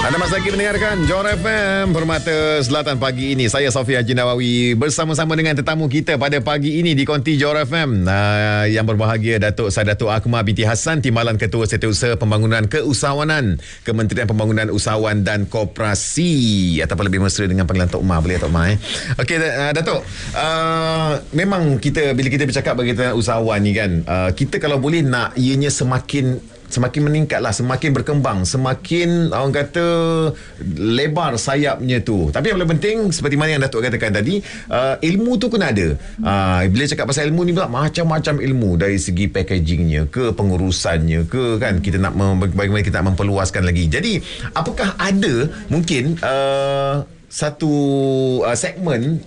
Anda masih lagi mendengarkan Johor FM Permata Selatan pagi ini. Saya Sofi Haji Nawawi bersama-sama dengan tetamu kita pada pagi ini di Konti Johor FM. Yang berbahagia Datuk Saidatul Akmal binti Hassan, Timbalan Ketua Setiausaha Pembangunan Keusahawanan Kementerian Pembangunan Usahawan dan Koperasi, ataupun lebih mesra dengan panggilan Tok Ma. Boleh Tok Ma Okey Datuk, memang kita bila kita bercakap berkaitan usahawan ni kan, kita kalau boleh nak ianya semakin meningkatlah, semakin berkembang, semakin orang kata lebar sayapnya tu. Tapi yang paling penting seperti mana yang Datuk katakan tadi, ilmu tu kena ada. Bila cakap pasal ilmu ni pula macam-macam ilmu, dari segi packagingnya ke pengurusannya ke kan, kita nak bagaimana kita nak memperluaskan lagi. Jadi apakah ada mungkin satu segmen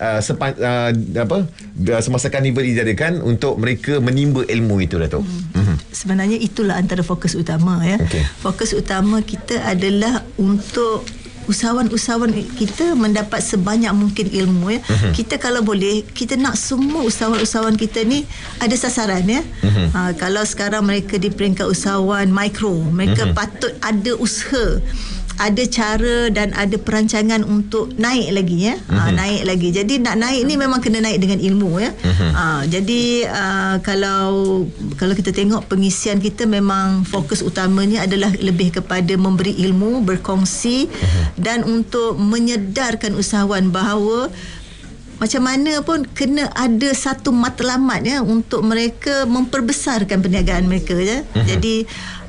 semasa karnival dijadikan untuk mereka menimba ilmu itu, Datuk? Sebenarnya itulah antara fokus utama ya. Okay. Fokus utama kita adalah untuk usahawan-usahawan kita mendapat sebanyak mungkin ilmu ya. Kita kalau boleh, kita nak semua usahawan-usahawan kita ni ada sasaran ya. Kalau sekarang mereka di peringkat usahawan mikro, mereka patut ada usaha, ada cara dan ada perancangan untuk naik lagi ya. Naik lagi. Jadi nak naik ni memang kena naik dengan ilmu ya. Jadi kalau kita tengok pengisian kita, memang fokus utamanya adalah lebih kepada memberi ilmu, berkongsi dan untuk menyedarkan usahawan bahawa macam mana pun kena ada satu matlamat ya untuk mereka memperbesarkan perniagaan mereka ya. Jadi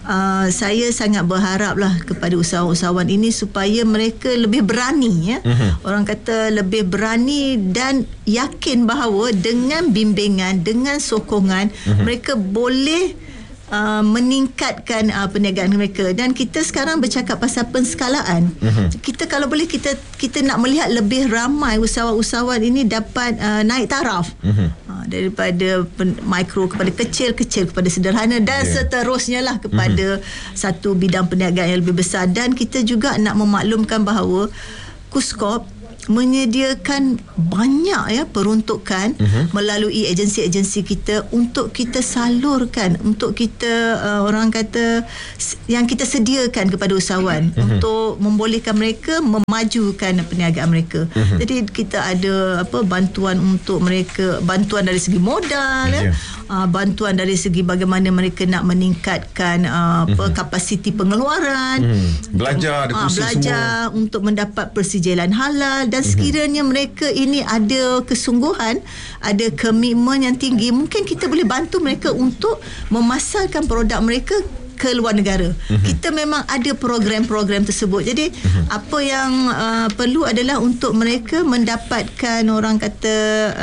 saya sangat berharaplah kepada usahawan-usahawan ini supaya mereka lebih berani ya. Orang kata lebih berani dan yakin bahawa dengan bimbingan, dengan sokongan, mereka boleh meningkatkan perniagaan mereka. Dan kita sekarang bercakap pasal penskalaan. Kita kalau boleh kita nak melihat lebih ramai usahawan-usahawan ini dapat naik taraf. Daripada mikro kepada kecil kepada sederhana dan seterusnya lah kepada satu bidang perniagaan yang lebih besar. Dan kita juga nak memaklumkan bahawa KUSKOP menyediakan banyak ya peruntukan melalui agensi-agensi kita untuk kita salurkan, untuk kita orang kata yang kita sediakan kepada usahawan untuk membolehkan mereka memajukan perniagaan mereka. Jadi kita ada bantuan untuk mereka, bantuan dari segi modal bantuan dari segi bagaimana mereka nak meningkatkan kapasiti pengeluaran, belajar semua untuk mendapat persijilan halal. Dan sekiranya mereka ini ada kesungguhan, ada komitmen yang tinggi, mungkin kita boleh bantu mereka untuk memasarkan produk mereka ke luar negara. Kita memang ada program-program tersebut. Jadi apa yang perlu adalah untuk mereka mendapatkan orang kata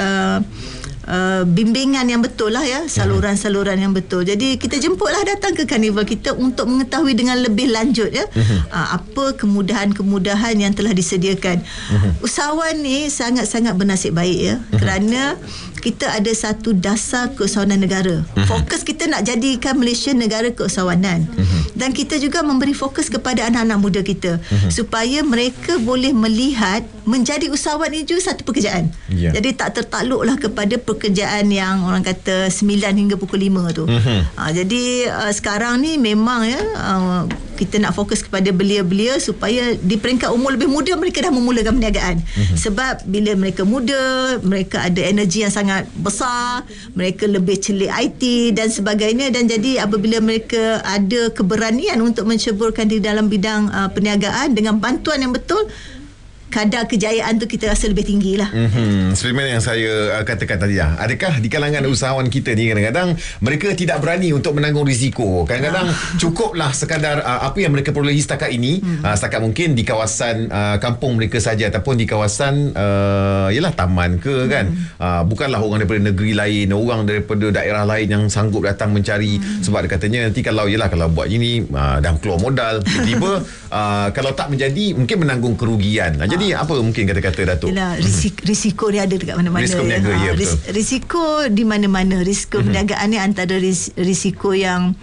bimbingan yang betul lah ya, saluran-saluran yang betul. Jadi kita jemputlah datang ke karnival kita untuk mengetahui dengan lebih lanjut ya apa kemudahan-kemudahan yang telah disediakan. Usahawan ni sangat-sangat bernasib baik ya, kerana kita ada satu dasar keusahawanan negara. Fokus kita nak jadikan Malaysia negara keusahawanan. Dan kita juga memberi fokus kepada anak-anak muda kita supaya mereka boleh melihat menjadi usahawan ini juga satu pekerjaan. Jadi tak tertakluklah kepada pekerjaan yang orang kata 9 hingga pukul 5 tu. Jadi sekarang ni memang ya kita nak fokus kepada belia-belia supaya di peringkat umur lebih muda mereka dah memulakan perniagaan. Sebab bila mereka muda, mereka ada energi yang sangat besar, mereka lebih celik IT dan sebagainya, dan jadi apabila mereka ada keberanian untuk menceburkan di dalam bidang perniagaan dengan bantuan yang betul, kadar kejayaan tu kita rasa lebih tinggi lah. Seperti mana yang saya katakan tadi lah. Adakah di kalangan usahawan kita ni kadang-kadang mereka tidak berani untuk menanggung risiko? Kadang-kadang cukuplah sekadar apa yang mereka perolehi setakat ini, setakat mungkin di kawasan kampung mereka saja, ataupun di kawasan yalah taman ke kan. Bukanlah orang daripada negeri lain, orang daripada daerah lain yang sanggup datang mencari. Sebab dia katanya nanti kalau buat ini dah keluar modal, tiba-tiba kalau tak menjadi mungkin menanggung kerugian. Jadi apa mungkin kata-kata Datuk? Yalah, risiko ni ada dekat mana-mana. Risiko berniaga, risiko di mana-mana. Risiko perniagaan ni antara risiko yang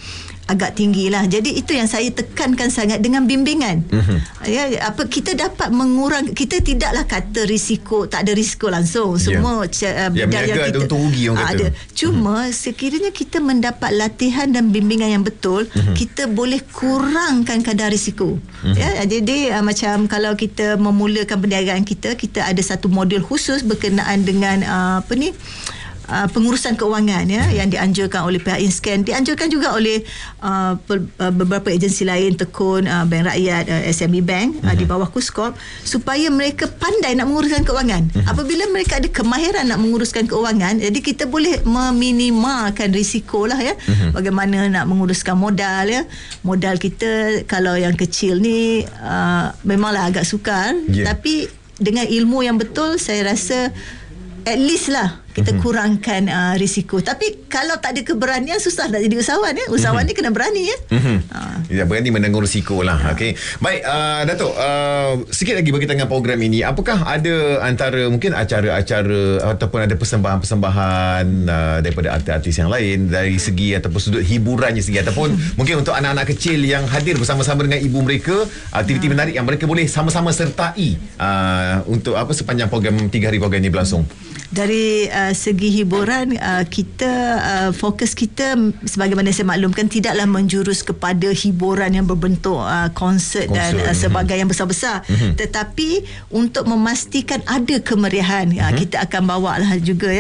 agak tinggi lah. Jadi itu yang saya tekankan sangat dengan bimbingan. Ya, apa kita dapat mengurang, kita tidaklah kata risiko, tak ada risiko langsung. Semua bidang yang kita untung rugi orang kata. Ada. Cuma sekiranya kita mendapat latihan dan bimbingan yang betul, kita boleh kurangkan kadar risiko. Ya, jadi macam kalau kita memulakan perniagaan kita ada satu modul khusus berkenaan dengan pengurusan keuangan yang dianjurkan oleh pihak Inscan, dianjurkan juga oleh beberapa agensi lain, Tekun, Bank Rakyat, SME Bank di bawah KUSKOP, supaya mereka pandai nak menguruskan keuangan. Apabila mereka ada kemahiran nak menguruskan keuangan, jadi kita boleh meminimalkan risiko lah bagaimana nak menguruskan modal modal kita kalau yang kecil ni memanglah agak sukar, tapi dengan ilmu yang betul saya rasa at least lah kita kurangkan risiko. Tapi kalau tak ada keberanian, susah nak jadi usahawan. Usahawan ni kena berani berani menanggung risiko lah. Okey. Baik, Datuk, sikit lagi berkaitan dengan program ini, apakah ada antara mungkin acara-acara ataupun ada persembahan-persembahan daripada artis-artis yang lain dari segi ataupun sudut hiburannya segi, ataupun mungkin untuk anak-anak kecil yang hadir bersama-sama dengan ibu mereka, aktiviti menarik yang mereka boleh sama-sama sertai untuk sepanjang program 3 hari program ini berlangsung? Dari segi hiburan, kita fokus kita sebagaimana saya maklumkan tidaklah menjurus kepada hiburan yang berbentuk konsert dan sebagainya yang besar-besar, tetapi untuk memastikan ada kemeriahan, kita akan bawa lah juga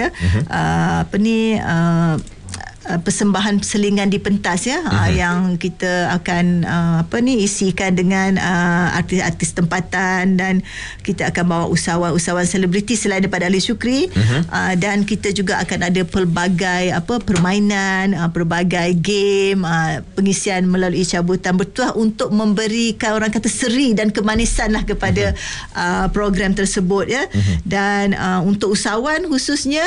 persembahan selingan di pentas yang kita akan isikan dengan artis-artis tempatan, dan kita akan bawa usahawan-usahawan selebriti selain daripada Ali Shukri, dan kita juga akan ada pelbagai permainan, pelbagai game, pengisian melalui cabutan bertuah untuk memberikan orang kata seri dan kemanisan lah kepada program tersebut dan untuk usahawan khususnya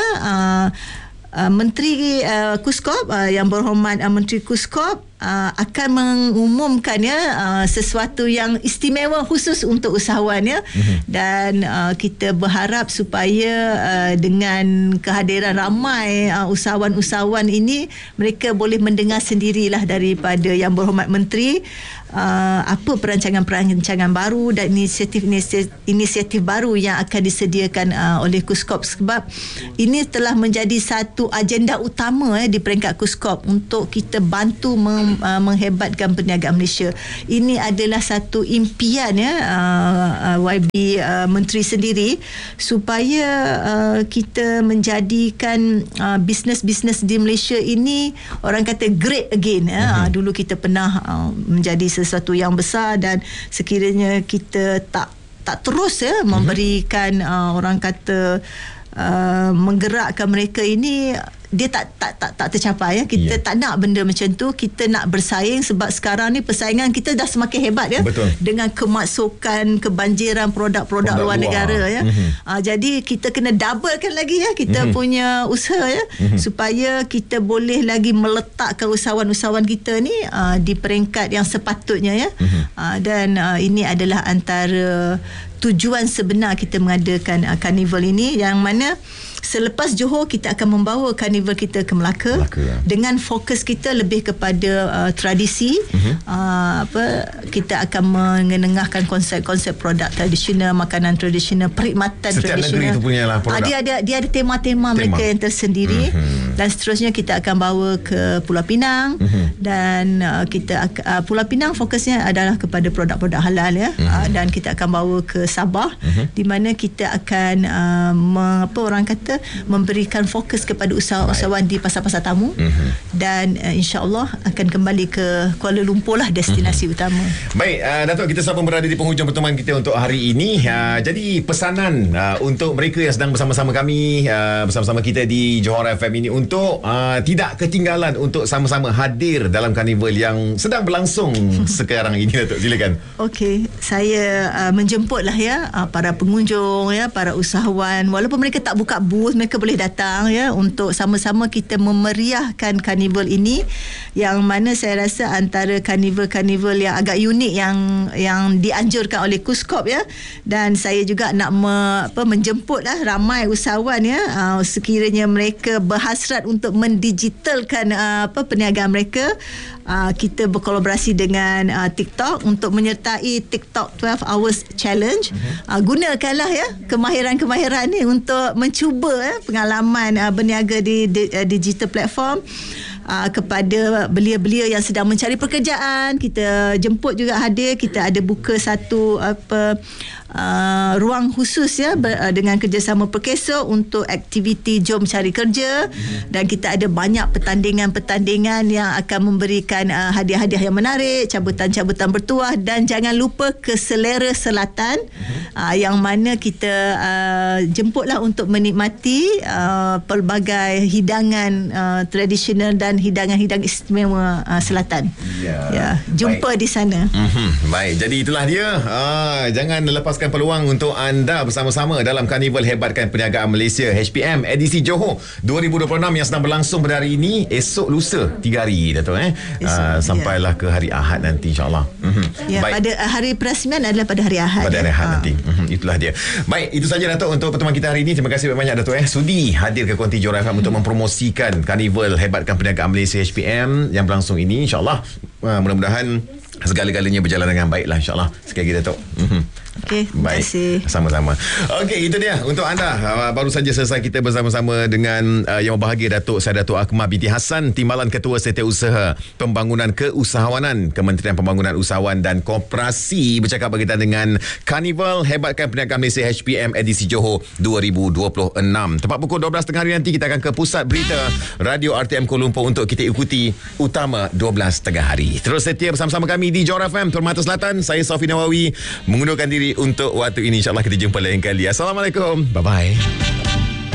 Menteri KUSKOP, yang berhormat Menteri KUSKOP akan mengumumkan sesuatu yang istimewa khusus untuk usahawan dan kita berharap supaya dengan kehadiran ramai usahawan-usahawan ini, mereka boleh mendengar sendirilah daripada yang berhormat Menteri apa perancangan-perancangan baru dan inisiatif baru yang akan disediakan oleh KUSKOP, sebab ini telah menjadi satu agenda utama di peringkat KUSKOP untuk kita bantu menghebatkan perniagaan Malaysia. Ini adalah satu impian YB Menteri sendiri, supaya kita menjadikan bisnes-bisnes di Malaysia ini orang kata great again. Dulu kita pernah menjadi sesuatu yang besar, dan sekiranya kita tak terus memberikan orang kata menggerakkan mereka ini, dia tak tercapai kita tak nak benda macam tu. Kita nak bersaing, sebab sekarang ni persaingan kita dah semakin hebat Betul. dengan kemasukan kebanjiran produk-produk luar negara jadi kita kena doublekan lagi kita punya usaha supaya kita boleh lagi meletakkan usahawan-usahawan kita ni di peringkat yang sepatutnya dan ini adalah antara tujuan sebenar kita mengadakan karnival ini, yang mana selepas Johor kita akan membawa karnival kita ke Melaka dengan fokus kita lebih kepada tradisi. Kita akan mengenengahkan konsep-konsep produk tradisional, makanan tradisional, perkhidmatan setiap tradisional. Negeri tu punyalah produk. Dia ada tema-tema mereka yang tersendiri. Dan seterusnya kita akan bawa ke Pulau Pinang dan Pulau Pinang fokusnya adalah kepada produk-produk halal dan kita akan bawa ke Sabah di mana kita akan orang kata memberikan fokus kepada usahawan di pasar-pasar tamu dan insya-Allah akan kembali ke Kuala Lumpur lah, destinasi utama. Baik, Datuk, kita sama berada di penghujung pertemuan kita untuk hari ini. Jadi pesanan untuk mereka yang sedang bersama-sama kami, bersama-sama kita di Johor FM ini, untuk tidak ketinggalan untuk sama-sama hadir dalam karnival yang sedang berlangsung sekarang ini. Datuk, silakan. Okey, saya menjemputlah para pengunjung, para usahawan, walaupun mereka tak buka booth, mereka boleh datang untuk sama-sama kita memeriahkan karnival ini, yang mana saya rasa antara karnival-karnival yang agak unik yang dianjurkan oleh KUSKOP dan saya juga nak menjemputlah ramai usahawan sekiranya mereka berhasrat berat untuk mendigitalkan perniagaan mereka, kita berkolaborasi dengan TikTok untuk menyertai TikTok 12 Hours Challenge. Gunakanlah ya kemahiran-kemahiran ni untuk mencuba pengalaman berniaga di digital platform. Kepada belia-belia yang sedang mencari pekerjaan, kita jemput juga hadir. Kita ada buka satu ruang khusus ya dengan kerjasama Perkeso untuk aktiviti Jom Cari Kerja, dan kita ada banyak pertandingan-pertandingan yang akan memberikan hadiah-hadiah yang menarik, cabutan-cabutan bertuah, dan jangan lupa ke Selera Selatan yang mana kita jemputlah untuk menikmati pelbagai hidangan tradisional dan hidangan-hidangan istimewa selatan. Jumpa di sana. Baik, jadi itulah dia. Jangan lepaskan peluang untuk anda bersama-sama dalam Karnival Hebatkan Perniagaan Malaysia HPM edisi Johor 2026 yang sedang berlangsung pada hari ini, esok lusa, 3 hari Dato' sampailah ke hari Ahad nanti, insyaAllah. Baik. Pada hari perasmian adalah pada hari Ahad. Pada hari Ahad nanti. Itulah dia. Baik, itu saja Dato' untuk pertemuan kita hari ini. Terima kasih banyak Dato' sudi hadir ke Konti Johor FM untuk mempromosikan Karnival Hebatkan Perniagaan Malaysia HPM yang berlangsung ini. InsyaAllah mudah-mudahan segala-galanya berjalan dengan baiklah, insyaAllah. Sekali lagi Dato'. Okey, terima kasih. Sama-sama. Okey, itu dia untuk anda. Baru saja selesai kita bersama-sama dengan yang berbahagia Saya Datuk Akmal binti Hassan, Timbalan Ketua Setiausaha Pembangunan Keusahawanan Kementerian Pembangunan Usahawan dan Koperasi, bercakap berkaitan dengan Karnival Hebatkan Perniagaan Malaysia HPM edisi Johor 2026. Tepat pukul 12.30 hari nanti kita akan ke pusat berita Radio RTM Kuala Lumpur untuk kita ikuti utama 12.30 hari. Terus setia bersama-sama kami di Johor FM Permata Selatan. Saya Safi Nawawi mengundurkan diri untuk waktu ini. InsyaAllah kita jumpa lain kali. Assalamualaikum. Bye-bye.